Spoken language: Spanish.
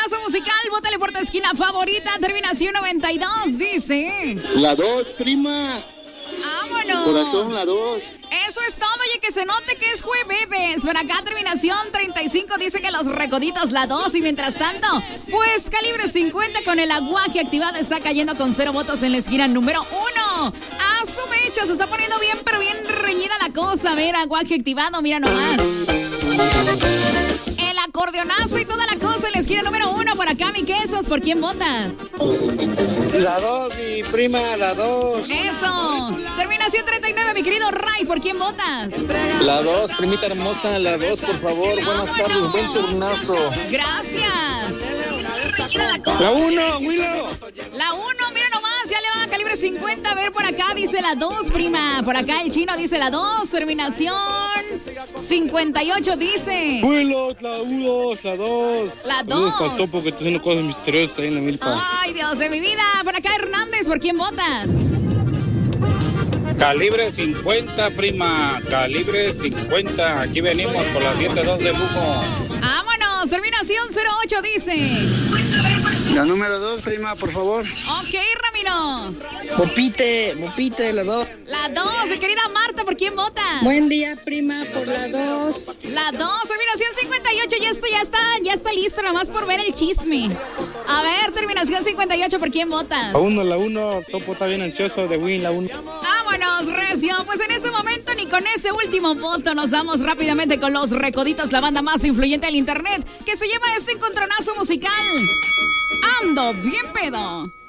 encontronazo musical. Bótale por tu esquina favorita. Terminación 92, dice. La 2, prima. ¡Vámonos! Corazón, la 2. Eso es todo, oye, que se note que es jueves. Por acá, terminación 35 dice que los recoditos, la 2. Y mientras tanto, pues calibre 50 con el aguaje activado está cayendo con 0 votos en la esquina número 1. A su mecha, se está poniendo bien, pero bien reñida la cosa. A ver, aguaje activado, mira nomás. El acordeonazo y toda la cosa en la esquina número 1. Por acá, mi quesos, ¿por quién votas? La 2, mi prima, la 2. Eso. Terminación 39, mi querido Ray, ¿por quién votas? La 2, primita hermosa, la 2, por favor. Buenas tardes, buen turnazo. Gracias. La 1, Willow. La 1, mira nomás, ya le van a calibre 50. A ver, por acá dice la 2, prima. Por acá el chino dice la 2. Terminación 58 dice. Willow, la 1, la 2. La 2. Para el topo que está haciendo cosas misteriosas ahí en la milpa. Ay, Dios de mi vida. Por acá Hernández, ¿por quién votas? Calibre 50, prima. Calibre 50. Aquí venimos por la 7-2 de lujo. Vámonos. Terminación 08 dice. La número 2, prima, por favor. Ok, Ramiro. Mopite, la 2. La 2, mi querida Marta, ¿por quién votas? Buen día, prima, por la 2. La 2, terminación 58, ya está listo, nada más por ver el chisme. A ver, terminación 58, ¿por quién votas? La 1, topo está bien ansioso de win, la 1. Vámonos, recio. Pues en ese momento ni con ese último voto nos vamos rápidamente con los recoditos, la banda más influyente del internet, que se lleva este encontronazo musical. Ando bien pedo.